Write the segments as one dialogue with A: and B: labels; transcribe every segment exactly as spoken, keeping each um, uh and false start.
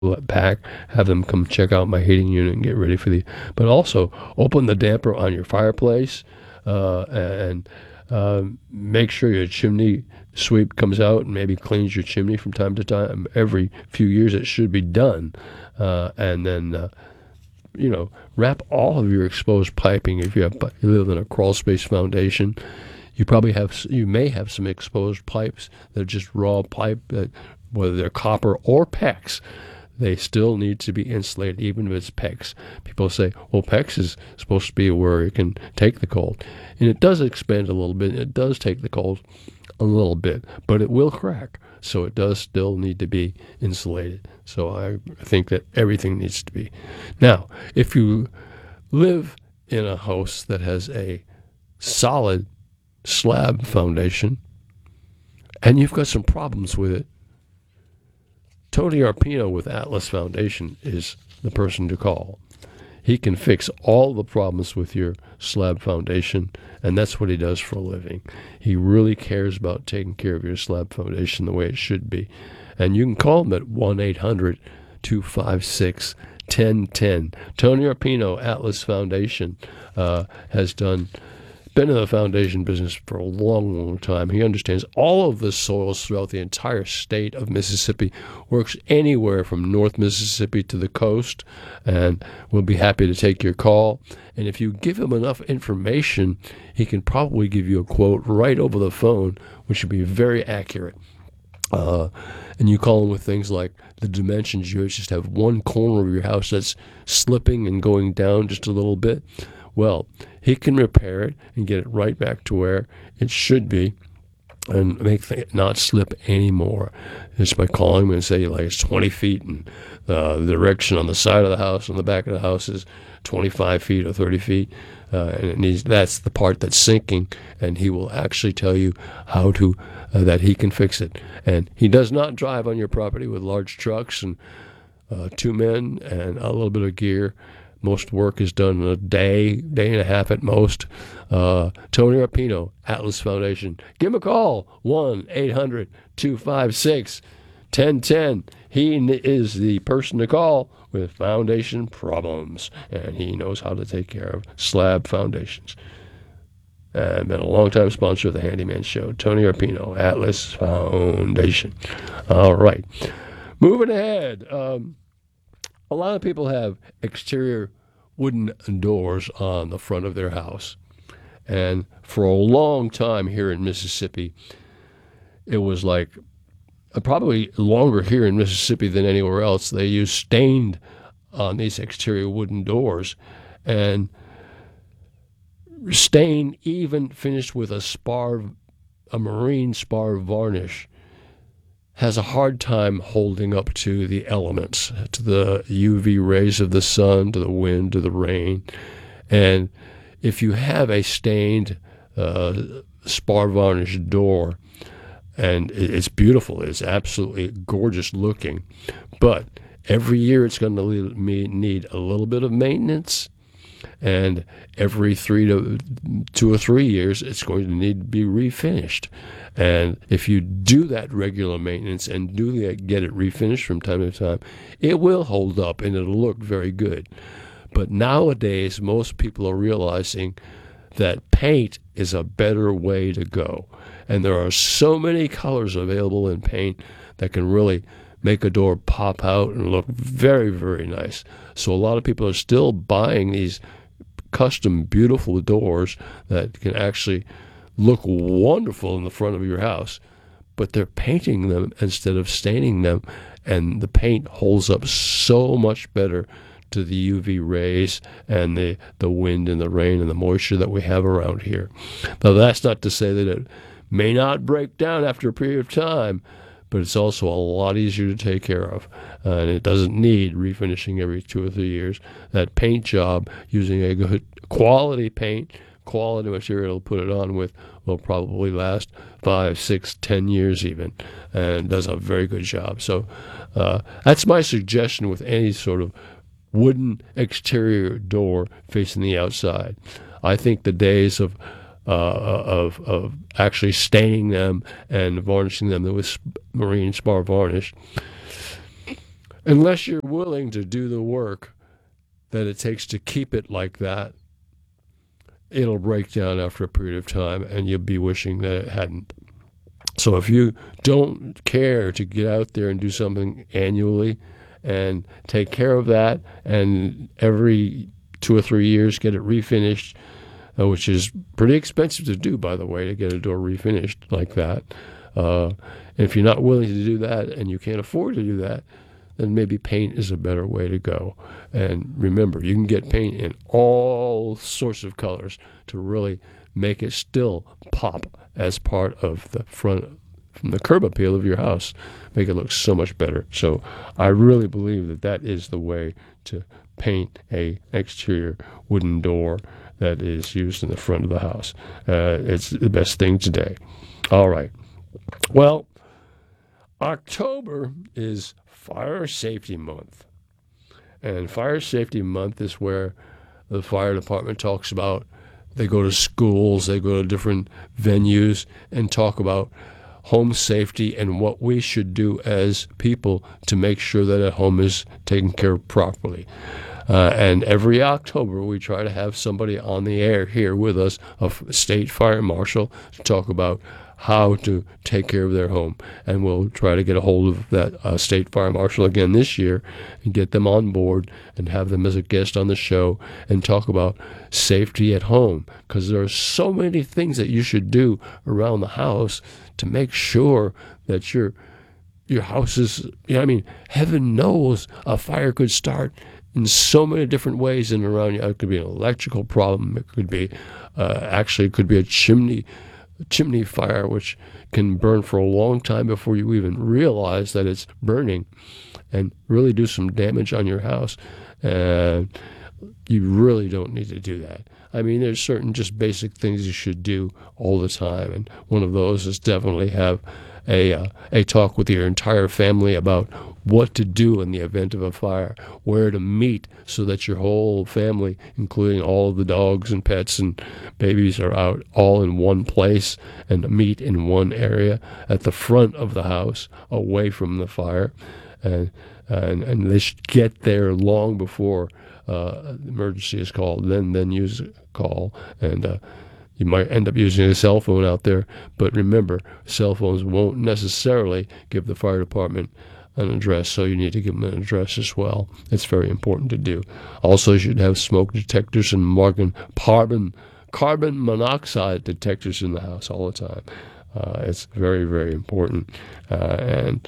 A: back, have them come check out my heating unit and get ready for the. But also open the damper on your fireplace, uh, and uh, make sure your chimney sweep comes out and maybe cleans your chimney from time to time. Every few years it should be done, uh, and then. Uh, you know, wrap all of your exposed piping. If you have you live in a crawl space foundation, you probably have you may have some exposed pipes that are just raw pipe, that, whether they're copper or PEX. They still need to be insulated, even if it's PEX. People say, well, PEX is supposed to be where it can take the cold. And it does expand a little bit. It does take the cold a little bit, but it will crack. So it does still need to be insulated. So I think that everything needs to be. Now, if you live in a house that has a solid slab foundation and you've got some problems with it, Tony Arpino with Atlas Foundation is the person to call. He can fix all the problems with your slab foundation, and that's what he does for a living. He really cares about taking care of your slab foundation the way it should be. And you can call him at one eight hundred two five six one zero one zero. Tony Arpino, Atlas Foundation, uh, has done been in the foundation business for a long, long time. He understands all of the soils throughout the entire state of Mississippi, works anywhere from North Mississippi to the coast, and we'll be happy to take your call. And if you give him enough information, he can probably give you a quote right over the phone, which would be very accurate. Uh, and you call him with things like the dimensions. You just have one corner of your house that's slipping and going down just a little bit. Well, he can repair it and get it right back to where it should be and make it not slip anymore. Just by calling him and say, like, it's twenty feet and uh, the direction on the side of the house, on the back of the house is twenty-five feet or thirty feet. Uh, and it needs, that's the part that's sinking, and he will actually tell you how to, uh, that he can fix it. And he does not drive on your property with large trucks and uh, two men and a little bit of gear. Most work is done in a day, day and a half at most. Uh, Tony Arpino, Atlas Foundation. Give him a call, one eight hundred two five six one zero one zero. He is the person to call with foundation problems, and he knows how to take care of slab foundations. And been a long-time sponsor of the Handyman Show, Tony Arpino, Atlas Foundation. All right. Moving ahead. Um, A lot of people have exterior wooden doors on the front of their house. And for a long time here in Mississippi, it was like, uh, probably longer here in Mississippi than anywhere else, they use stained on these exterior wooden doors. And stain, even finished with a spar, a marine spar varnish, has a hard time holding up to the elements, to the U V rays of the sun, to the wind, to the rain. And if you have a stained uh, spar varnish door, and it's beautiful, it's absolutely gorgeous looking, but every year it's going to need a little bit of maintenance, and every three to two or three years it's going to need to be refinished. And if you do that regular maintenance and do that, get it refinished from time to time, it will hold up and it'll look very good. But nowadays, most people are realizing that paint is a better way to go. And there are so many colors available in paint that can really make a door pop out and look very, very nice. So a lot of people are still buying these custom, beautiful doors that can actually look wonderful in the front of your house, but they're painting them instead of staining them, and the paint holds up so much better to the U V rays and the, the wind and the rain and the moisture that we have around here. Now, that's not to say that it may not break down after a period of time, but it's also a lot easier to take care of, uh, and it doesn't need refinishing every two or three years. That paint job, using a good quality paint, quality material to put it on with, will probably last five, six, ten years even, and does a very good job. So uh, that's my suggestion with any sort of wooden exterior door facing the outside. I think the days of uh, of of actually staining them and varnishing them with marine spar varnish unless you're willing to do the work that it takes to keep it like that, it'll break down after a period of time, and you'll be wishing that it hadn't. So if you don't care to get out there and do something annually and take care of that, and every two or three years get it refinished, uh, which is pretty expensive to do, by the way, to get a door refinished like that. Uh, and if you're not willing to do that and you can't afford to do that, then maybe paint is a better way to go. And remember, you can get paint in all sorts of colors to really make it still pop as part of the front, from the curb appeal of your house, make it look so much better. So I really believe that that is the way to paint a exterior wooden door that is used in the front of the house. Uh, it's the best thing today. All right. Well, October is Fire Safety Month. And Fire Safety Month is where the fire department talks about, they go to schools, they go to different venues and talk about home safety and what we should do as people to make sure that a home is taken care of properly. Uh, and every October, we try to have somebody on the air here with us, a state fire marshal, to talk about how to take care of their home. And we'll try to get a hold of that uh, state fire marshal again this year and get them on board and have them as a guest on the show and talk about safety at home, because there are so many things that you should do around the house to make sure that your your house is, you know, I mean, heaven knows a fire could start in so many different ways in and around you. It could be an electrical problem. It could be, uh, actually, it could be a chimney chimney fire, which can burn for a long time before you even realize that it's burning and really do some damage on your house. And you really don't need to do that. I mean, there's certain just basic things you should do all the time, and one of those is definitely have a uh, a talk with your entire family about what to do in the event of a fire, where to meet so that your whole family, including all of the dogs and pets and babies, are out all in one place and meet in one area at the front of the house, away from the fire. And and, and they should get there long before uh, emergency is called. Then then use a call, and uh, you might end up using a cell phone out there. But remember, cell phones won't necessarily give the fire department an address, so you need to give them an address as well. It's very important to do. Also, you should have smoke detectors and marking carbon carbon monoxide detectors in the house all the time. Uh, it's very, very important. Uh, and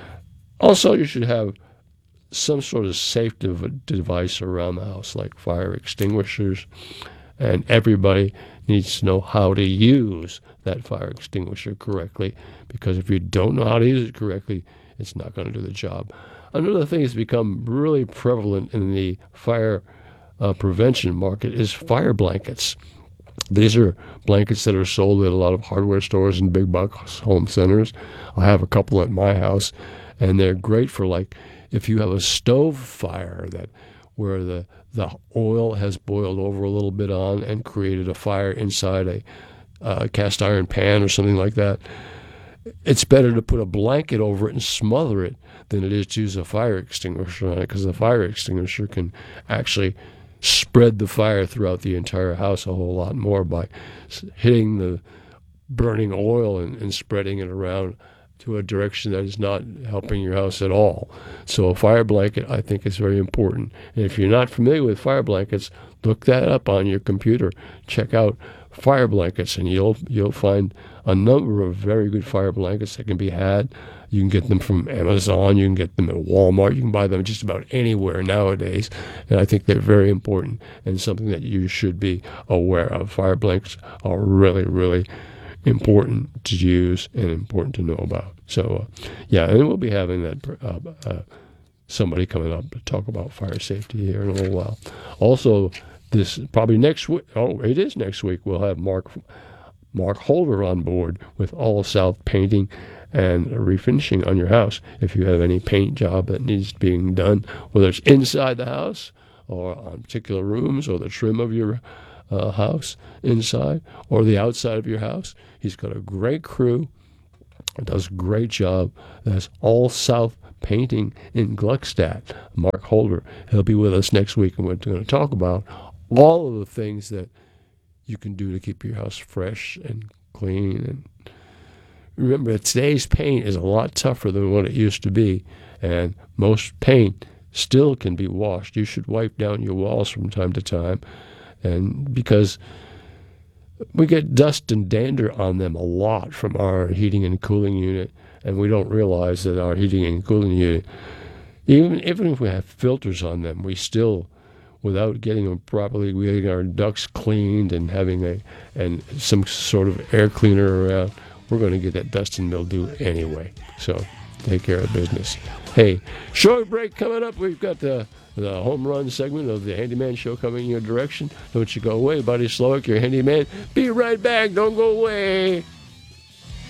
A: also, you should have some sort of safety device around the house, like fire extinguishers. And everybody needs to know how to use that fire extinguisher correctly, because if you don't know how to use it correctly, it's not going to do the job. Another thing that's become really prevalent in the fire uh, prevention market is fire blankets. These are blankets that are sold at a lot of hardware stores and big box home centers. I have a couple at my house, and they're great for, like, if you have a stove fire that where the the oil has boiled over a little bit on and created a fire inside a uh, cast iron pan or something like that. It's better to put a blanket over it and smother it than it is to use a fire extinguisher on it, because the fire extinguisher can actually spread the fire throughout the entire house a whole lot more by hitting the burning oil and, and spreading it around to a direction that is not helping your house at all. So a fire blanket, I think, is very important. And if you're not familiar with fire blankets, look that up on your computer. Check out fire blankets, and you'll you'll find a number of very good fire blankets that can be had. You can get them from Amazon. You can get them at Walmart. You can buy them just about anywhere nowadays. And I think they're very important and something that you should be aware of. Fire blankets are really, really important to use and important to know about. So, uh, yeah, and we'll be having that uh, uh, somebody coming up to talk about fire safety here in a little while. Also, this probably next week. Oh, it is next week. We'll have Mark Mark Holder on board with All South Painting and refinishing on your house. If you have any paint job that needs being done, whether it's inside the house or on particular rooms or the trim of your uh, house inside or the outside of your house, he's got a great crew. does a great job. That's All South Painting in Gluckstadt. Mark Holder, he'll be with us next week, and we're going to talk about all of the things that you can do to keep your house fresh and clean. And remember, today's paint is a lot tougher than what it used to be, and most paint still can be washed. You should wipe down your walls from time to time, and because we get dust and dander on them a lot from our heating and cooling unit, and we don't realize that our heating and cooling unit, even, even if we have filters on them, we still, without getting them properly, getting our ducts cleaned and having a and some sort of air cleaner around, we're going to get that dust and mildew anyway. So take care of business. Hey, short break coming up. We've got the the home run segment of the Handyman Show coming in your direction. Don't you go away, Buddy Slowick, your handyman. Be right back. Don't go away.